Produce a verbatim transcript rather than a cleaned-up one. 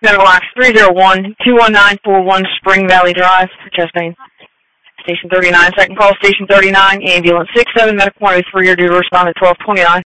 Medical Box three zero one, two one nine four one Spring Valley Drive, chest pain. Station thirty-nine, second call, Station thirty-nine, ambulance six seven, medical one oh three, are due to respond at twelve twenty-nine.